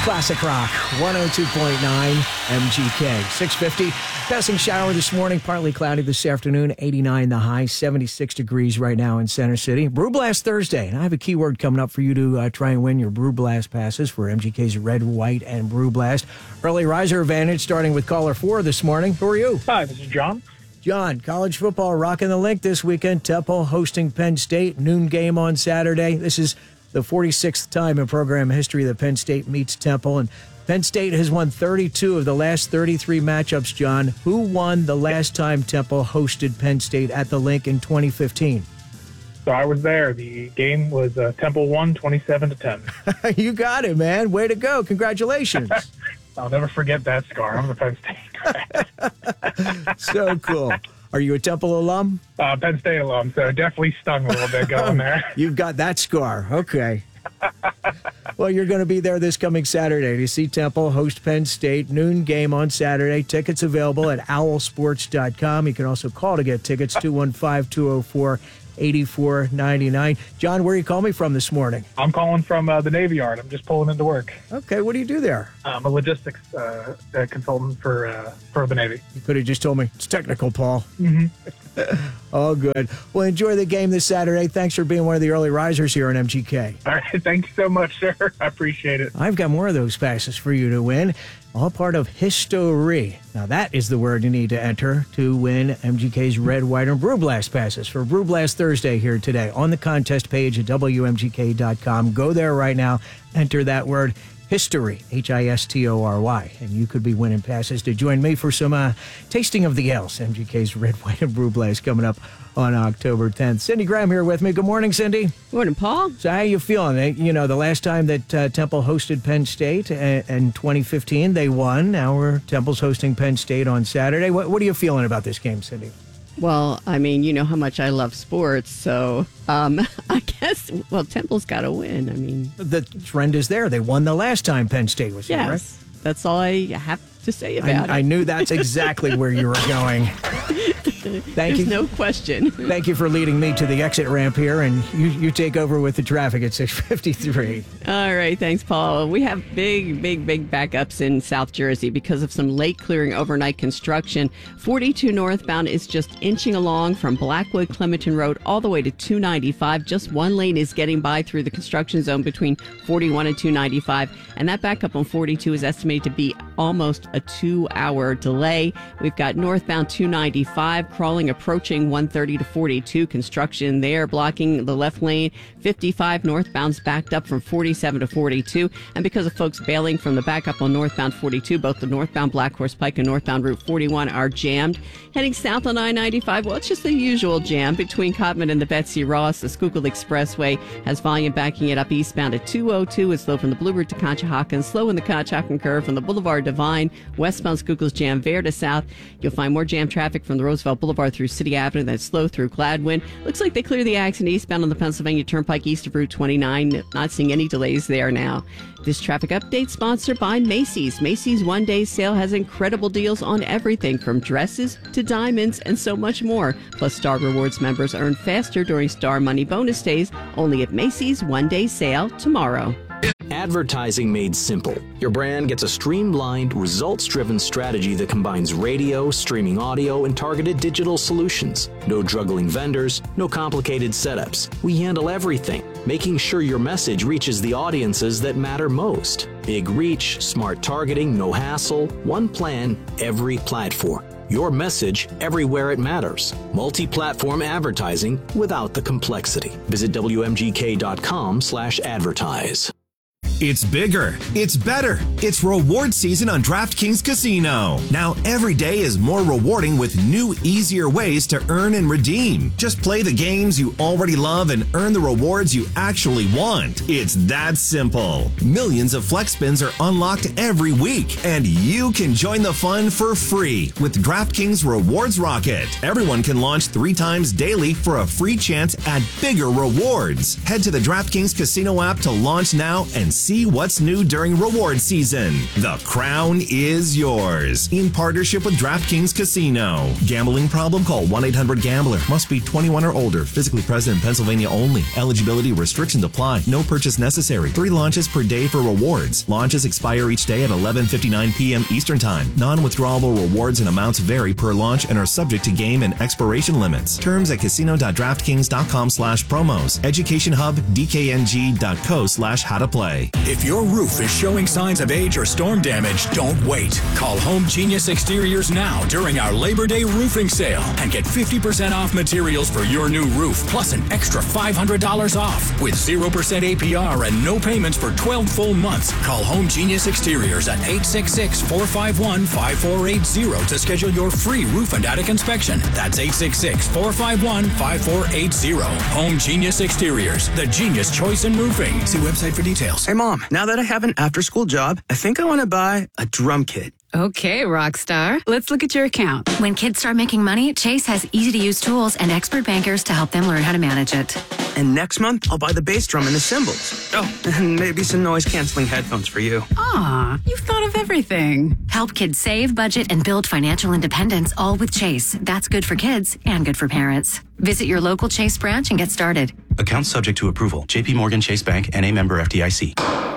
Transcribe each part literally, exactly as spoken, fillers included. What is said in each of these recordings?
Classic Rock, one oh two point nine M G K. six fifty, passing shower this morning, partly cloudy this afternoon, eighty-nine the high, seventy-six degrees right now in Center City. Brew Blast Thursday, and I have a keyword coming up for you to uh, try and win your Brew Blast passes for M G K's Red, White, and Brew Blast. Early riser advantage starting with caller four this morning. Who are you? Hi, this is John. John, college football rocking the link this weekend. Temple hosting Penn State, noon game on Saturday. This is the forty-sixth time in program history that Penn State meets Temple, and Penn State has won thirty-two of the last thirty-three matchups, John. Who won the last time Temple hosted Penn State at the link in twenty fifteen? So I was there. The game was uh, Temple won twenty-seven to ten. You got it, man. Way to go. Congratulations. I'll never forget that scar. I'm a Penn State grad. So cool. Are you a Temple alum? Uh, Penn State alum, so it definitely stung a little bit going there. You've got that scar. Okay. Well, you're going to be there this coming Saturday to see Temple host Penn State. Noon game on Saturday. Tickets available at owl sports dot com. You can also call to get tickets, two one five, two oh four, eight four nine nine. John, where are you calling me from this morning? I'm calling from uh, the Navy Yard. I'm just pulling into work. Okay, what do you do there? I'm a logistics uh, uh, consultant for uh, for the Navy. You could have just told me. It's technical, Paul. Mm-hmm. Oh, good. Well, enjoy the game this Saturday. Thanks for being one of the early risers here on M G K. All right, thank you so much, sir. I appreciate it. I've got more of those passes for you to win, all part of History. Now, that is the word you need to enter to win M G K's Red, White, and Brew Blast passes for Brew Blast Thursday here today on the contest page at W M G K dot com. Go there right now, enter that word History, H I S T O R Y, and you could be winning passes to join me for some uh, tasting of the ales. M G K's Red, White, and Brew Blast coming up on October tenth. Cindy Graham here with me. Good morning, Cindy. Good morning, Paul. So how you feeling? You know, the last time that uh, Temple hosted Penn State uh, in twenty fifteen, they won. Now we're Temple's hosting Penn State on Saturday. What, what are you feeling about this game, Cindy? Well, I mean, you know how much I love sports, so um, I guess, well, Temple's got to win. I mean, the trend is there. They won the last time Penn State was here, yes, right? That's all I have to say about I, it. I knew that's exactly where you were going. Thank There's you. no question. Thank you for leading me to the exit ramp here, and you, you take over with the traffic at six fifty-three. All right, thanks, Paul. We have big, big, big backups in South Jersey because of some late clearing overnight construction. forty-two northbound is just inching along from Blackwood Clementon Road all the way to two ninety-five. Just one lane is getting by through the construction zone between forty-one and two ninety-five, and that backup on forty-two is estimated to be almost a two-hour delay. We've got northbound two ninety-five crawling approaching one thirty to forty-two. Construction there blocking the left lane. fifty-five northbound's backed up from forty-seven to forty-two. And because of folks bailing from the backup on northbound forty-two, both the northbound Black Horse Pike and northbound Route forty-one are jammed. Heading south on I ninety-five, well, it's just the usual jam between Codman and the Betsy Ross. The Schuylkill Expressway has volume backing it up eastbound at two oh two. It's slow from the Blue Route to Conshohocken, slow in the Conshohocken curve from the Boulevard Divine. Westbound Schuylkill's jam there to south. You'll find more jam traffic from the Roosevelt Boulevard through City Avenue, then slow through Gladwin. Looks like they clear the accident eastbound on the Pennsylvania Turnpike east of Route twenty-nine. Not seeing any delays there now. This traffic update sponsored by Macy's. Macy's one-day sale has incredible deals on everything from dresses to diamonds and so much more. Plus, Star Rewards members earn faster during Star Money bonus days only at Macy's one-day sale tomorrow. Advertising made simple. Your brand gets a streamlined, results-driven strategy that combines radio, streaming audio, and targeted digital solutions. No juggling vendors, no complicated setups. We handle everything, making sure your message reaches the audiences that matter most. Big reach, smart targeting, no hassle, one plan, every platform. Your message everywhere it matters. Multi-platform advertising without the complexity. Visit W M G K dot com slash advertise. It's bigger. It's better. It's reward season on DraftKings Casino. Now every day is more rewarding with new, easier ways to earn and redeem. Just play the games you already love and earn the rewards you actually want. It's that simple. Millions of flex spins are unlocked every week, and you can join the fun for free with DraftKings Rewards Rocket. Everyone can launch three times daily for a free chance at bigger rewards. Head to the DraftKings Casino app to launch now and see See what's new during reward season. The crown is yours. In partnership with DraftKings Casino. Gambling problem? Call one eight hundred gambler. Must be twenty-one or older. Physically present in Pennsylvania only. Eligibility restrictions apply. No purchase necessary. Three launches per day for rewards. Launches expire each day at eleven fifty-nine p.m. Eastern Time. Non-withdrawable rewards and amounts vary per launch and are subject to game and expiration limits. Terms at casino.draftkings.com slash promos. Education Hub, dkng.co slash how to play. If your roof is showing signs of age or storm damage, don't wait. Call Home Genius Exteriors now during our Labor Day roofing sale and get fifty percent off materials for your new roof, plus an extra five hundred dollars off with zero percent A P R and no payments for twelve full months. Call Home Genius Exteriors at eight six six, four five one, five four eight zero to schedule your free roof and attic inspection. That's eight six six, four five one, five four eight zero. Home Genius Exteriors, the genius choice in roofing. See website for details. Hey, Mom, now that I have an after-school job, I think I want to buy a drum kit. Okay, Rockstar. Let's look at your account. When kids start making money, Chase has easy-to-use tools and expert bankers to help them learn how to manage it. And next month, I'll buy the bass drum and the cymbals. Oh, and maybe some noise-canceling headphones for you. Aw, you've thought of everything. Help kids save, budget, and build financial independence, all with Chase. That's good for kids and good for parents. Visit your local Chase branch and get started. Account subject to approval. J P Morgan Chase Bank, N A member F D I C.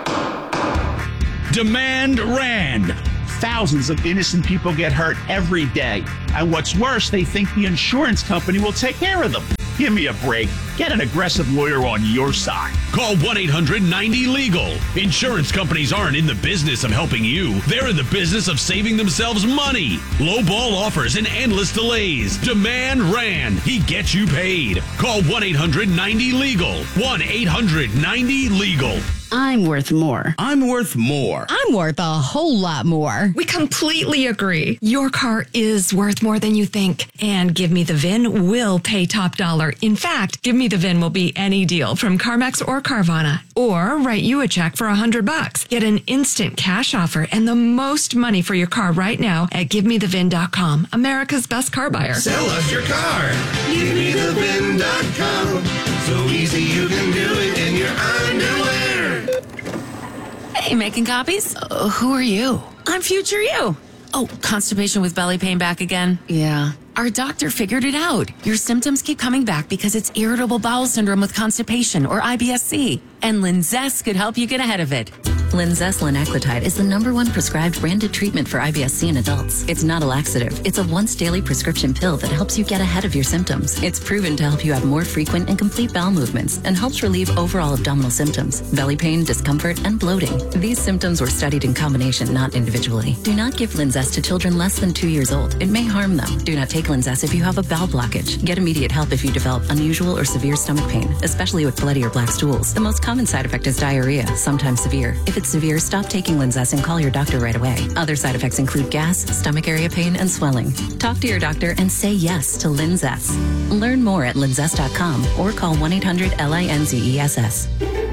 Demand Rand. Thousands of innocent people get hurt every day. And what's worse, they think the insurance company will take care of them. Give me a break. Get an aggressive lawyer on your side. Call one eight hundred ninety legal. Insurance companies aren't in the business of helping you. They're in the business of saving themselves money. Lowball offers and endless delays. Demand Rand. He gets you paid. Call one eight hundred ninety legal. one eight hundred ninety legal. I'm worth more. I'm worth more. I'm worth a whole lot more. We completely agree. Your car is worth more than you think. And Give Me the V I N will pay top dollar. In fact, Give Me the V I N will be any deal from CarMax or Carvana. Or write you a check for a hundred bucks. Get an instant cash offer and the most money for your car right now at give me the V I N dot com. America's best car buyer. Sell us your car. give me the V I N dot com. So easy you can do it in your underwear. Hey, making copies? Uh, who are you? I'm future you. Oh, constipation with belly pain back again? Yeah. Our doctor figured it out. Your symptoms keep coming back because it's irritable bowel syndrome with constipation, or I B S C. And Linzess could help you get ahead of it. Linzess linaclotide is the number one prescribed branded treatment for I B S C in adults. It's not a laxative. It's a once daily prescription pill that helps you get ahead of your symptoms. It's proven to help you have more frequent and complete bowel movements and helps relieve overall abdominal symptoms, belly pain, discomfort, and bloating. These symptoms were studied in combination, not individually. Do not give Linzess to children less than two years old. It may harm them. Do not take Linzess if you have a bowel blockage. Get immediate help if you develop unusual or severe stomach pain, especially with bloody or black stools. The most common side effect is diarrhea, sometimes severe. If it's severe, stop taking Linzess and call your doctor right away. Other side effects include gas, stomach area pain, and swelling. Talk to your doctor and say yes to Linzess. Learn more at linzess dot com or call one eight hundred L I N Z E S S.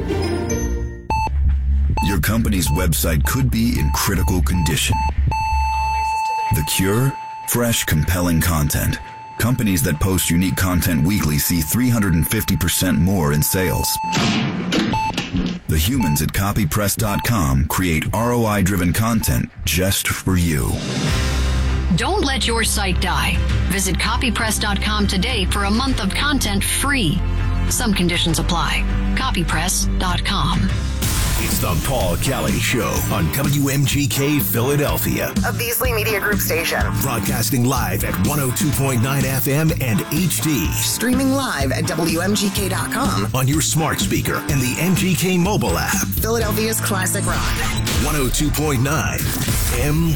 Your company's website could be in critical condition. The cure? Fresh, compelling content. Companies that post unique content weekly see three hundred fifty percent more in sales. The humans at copy press dot com create R O I-driven content just for you. Don't let your site die. Visit copy press dot com today for a month of content free. Some conditions apply. copy press dot com. It's the Paul Kelly Show on W M G K Philadelphia. A Beasley Media Group station. Broadcasting live at one oh two point nine F M and H D. Streaming live at W M G K dot com. On your smart speaker and the M G K mobile app. Philadelphia's classic rock. one oh two point nine M